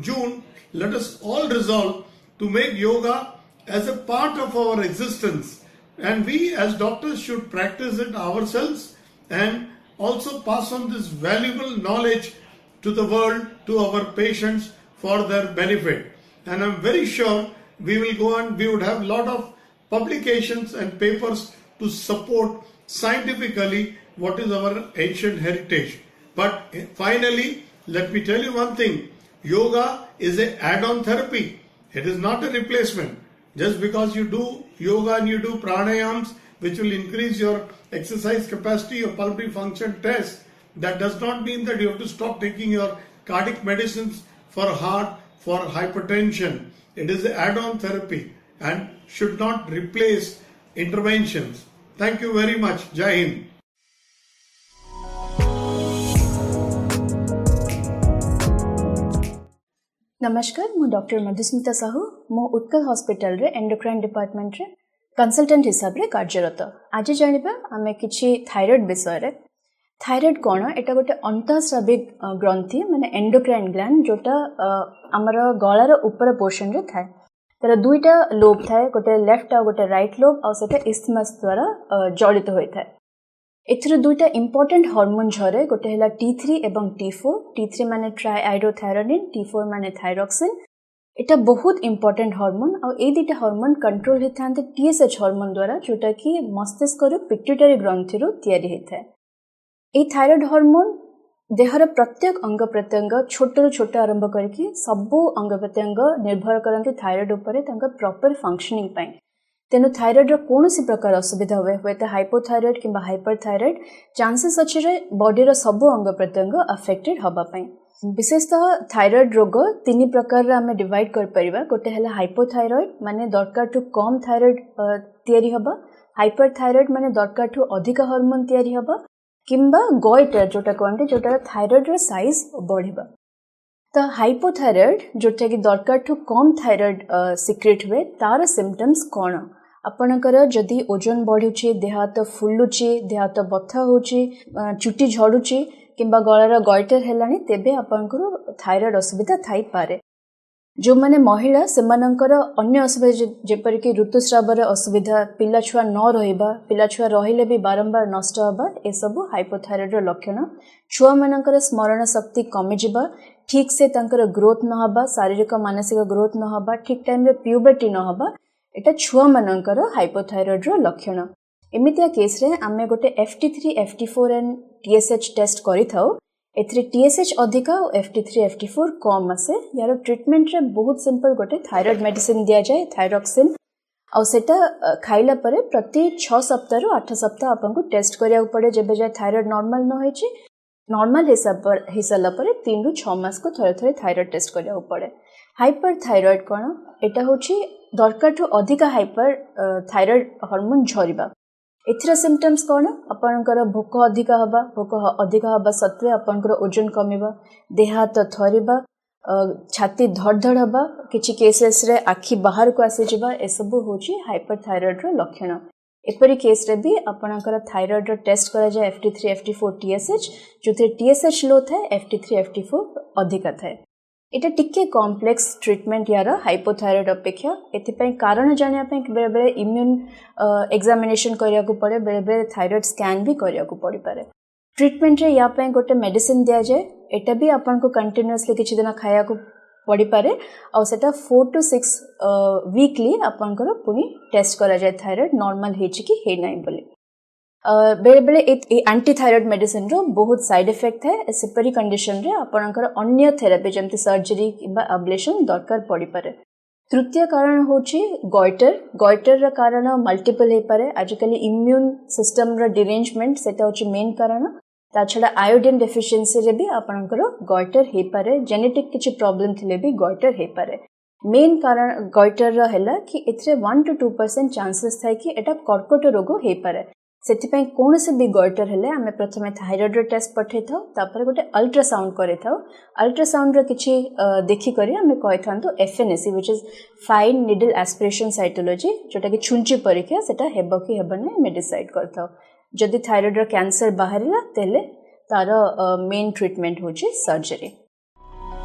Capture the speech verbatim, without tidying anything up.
June, let us all resolve to make yoga as a part of our existence, and we as doctors should practice it ourselves and also pass on this valuable knowledge to the world, to our patients for their benefit. And I'm very sure we will go on, we would have a lot of publications and papers to support scientifically what is our ancient heritage. But finally, let me tell you one thing, yoga is an add-on therapy. It is not a replacement. Just because you do yoga and you do pranayams, which will increase your exercise capacity, your pulmonary function test, that does not mean that you have to stop taking your cardiac medicines for heart, for hypertension. It is an add-on therapy and should not replace interventions. Thank you very much. Jai Hind. नमस्कार मु doctor Madhusmita Sahu मो Utkal hospital रे endocrine department रे consultant हिसाब रे कार्यरत। आज जानिबा आमे किछि थायराइड विषय रे। थायराइड कोन एटा गोटे अंतःस्राविक ग्रंथि माने एंडोक्राइन ग्लैंड जोटा हमर गळार ऊपर पोर्शन रे थाए। तर दुईटा लोब थाए, गोटे लेफ्ट आ गोटे राइट लोब आ सेटा इस्थमस द्वारा जड़ित होय थाए। एथरे दुईटा इंपोर्टेंट हार्मोन झरे, गोटे हैला टी थ्री एवं टी फोर। टी थ्री माने ट्राइआइडोथायरोनिन, टी फोर माने थायरॉक्सिन। एटा बहुत इंपोर्टेंट हार्मोन आ ए दुईटा हार्मोन कंट्रोल हेथांते टीएसएच हार्मोन द्वारा, जोटा कि मस्तिष्क रो पिट्यूटरी ग्रंथि रो तयारी हेथाय। ए थायराइड हार्मोन देहर प्रत्येक अंग प्रत्यंग छोट रु छोट आरंभ करके सबु अंग प्रत्यंग निर्भर करते थायराइड उपरे तांका प्रॉपर फंक्शनिंग पई। तेनु थायराइड रो कोनोसी प्रकार असुविधा हुए हुए तो हाइपोथायराइड किंबा हाइपरथायराइड चांसेस अछि रे बॉडी रो सबु अंग प्रत्यंग अफेक्टेड हबा पई। विशेषतः थायराइड रोग तीन प्रकार रे हमें डिवाइड कर परिबा। गोटे हला हाइपोथायराइड माने दरकार टू कम थायराइड तयारी हबा, हाइपरथायराइड माने दरकार टू अधिक हार्मोन तयारी हबा, किंबा गोइटर जोटा कहते जोटा थायराइड रो साइज बढ़िबा। तो हाइपोथायराइड जोटा कि दरकार टू कम थायराइड सिक्रेट हुए तार सिम्पटम्स कौन? आपणकर जदि ओजन बढ़ुची, देह हाथ फुलुची, देह हाथ बथा होची, चुटी झड़ुची किंबा गଳାର गॉइटर हेलानी, तेबे आपणकर थायराइड असुविधा थाई पारे। जो माने महिला सेमानकर अन्य असुविधा जेपर कि ऋतुस्रावर असुविधा, पिला छुआ न रहिबा, पिला छुआ रहिले भी बारंबार नष्ट हबा, ए सब हाइपोथायराइड रो लक्षण। छुआ मानकर स्मरण शक्ति कमी जिबा, ठीक से तांकर ग्रोथ न हबा, शारीरिक मानसिक ग्रोथ न हबा, ठीक टाइम रे प्यूबर्टी न हबा, एटा छुआ मानकर हाइपोथायराइड रो लक्षण। एमितिया केस रे आमे गोटे F T three, F T four and T S H test करि थाउ। एथरे टी एस एच अधिका और F T three, F T four कम आसे। यार ट्रीटमेंट रे बहुत सिंपल, गोटे थायराइड मेडिसिन दिया जाए, थायरॉक्सिन, और सेटा खाइला परे प्रति छह सप्ताह रु आठ सप्ताह आपन को टेस्ट करिया पड़े। जेबे जाय थायराइड नॉर्मल न होइछि, नॉर्मल हिसाब पर हिसाला परे तीन रु छह मास को थरे थरे थायराइड टेस्ट करिया पड़े। हाइपर थायराइड कोन? एटा होछि दरकार टू अधिका हाइपर थायराइड हार्मोन झरिबा। एथरा सिम्पटम्स कोन? आपनकर भोक अधिका हबा, भोक अधिका हबा सत्वे आपनकर ओजन कमिबा, देह हाथ थरिबा, छाती धड़धड़ हबा, किछि केसेस रे आखि बाहर को आसी जिबा, ए सब होछि हाइपरथायराइड रो लक्षण। एपरि केस रे भी आपनकर थायराइड रो टेस्ट करा जाय F T three, F T four, T S H, जोथे T S H लो थाए, F T three, F T four अधिका थाए। एटा टिके कॉम्प्लेक्स ट्रीटमेंट यार हाइपोथायराइड अपेक्षा। एथिपई कारण जानिया पई बेले बेले इम्यून एग्जामिनेशन करिया को पड़े, बेले बेले थायराइड स्कैन भी करिया को पड़ी पारे। ट्रीटमेंट रे या पई गोटे मेडिसिन दिया जाए, एटा भी आपन को कंटीन्यूअसली किछि दिन खाया को पड़ी पारे, और सेटा फोर टू सिक्स वीकली आपन को पुनी टेस्ट करा जाए थायराइड नॉर्मल हेछि कि हे नै बोली। बेले बेले एंटी थायराइड मेडिसिन रो बहुत साइड इफेक्ट है। सेपरी कंडीशन रे आपनकर अन्य थेरापी जमती सर्जरी किबा अब्लेशन दरकार पड़ी पारे। तृतीय कारण होछि गॉइटर। गॉइटर रा कारण मल्टीपल हे पारे। आजकल इम्यून सिस्टम रा डिरेंजमेंट सेटा होछि मेन कारण। ता छडा आयोडीन डेफिशिएंसी रे भी आपनकर गॉइटर हे पारे। जेनेटिक किछि प्रॉब्लम थिले भी गॉइटर हे पारे। मेन कारण गॉइटर रा हैला कि एथरे one two two percent chances थाय कि एटा कर्कट रोग हे पारे। सेथिपई कोन से भी गॉइटर हेले आमे प्रथमे थायराइड रो टेस्ट पठे थाउ, तापर गोटे अल्ट्रासाउंड करे थाउ। अल्ट्रासाउंड रो किछि देखि करी आमे कहि थांतो F N A C which is fine needle aspiration cytology, जोटा कि छुंची परीक्षा सेटा हेबो कि हेबने मे डिसाइड करथाउ। जदि थायराइड रो कैंसर बाहरिला तेले तार मेन ट्रीटमेंट होछि सर्जरी।